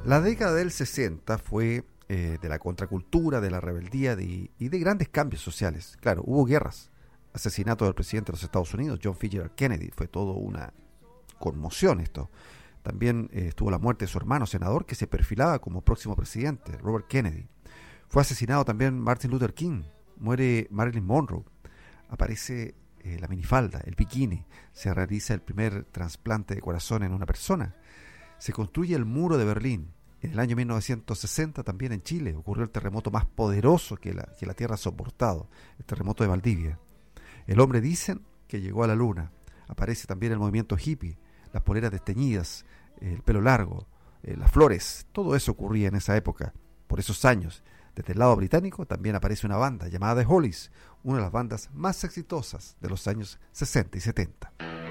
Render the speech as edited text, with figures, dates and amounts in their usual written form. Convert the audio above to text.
La década del 60 fue de la contracultura, de la rebeldía y de grandes cambios sociales. Claro, hubo guerras, asesinato del presidente de los Estados Unidos, John Fitzgerald Kennedy, fue todo una conmoción esto. También estuvo la muerte de su hermano senador que se perfilaba como próximo presidente, Robert Kennedy. Fue asesinado también Martin Luther King, muere Marilyn Monroe, aparece la minifalda, el bikini, se realiza el primer trasplante de corazón en una persona, se construye el muro de Berlín. En el año 1960 también en Chile ocurrió el terremoto más poderoso que la Tierra ha soportado, el terremoto de Valdivia. El hombre dicen que llegó a la luna. Aparece también el movimiento hippie, las poleras desteñidas, el pelo largo, las flores, todo eso ocurría en esa época, por esos años. Desde el lado británico también aparece una banda llamada The Hollies, una de las bandas más exitosas de los años 60 y 70.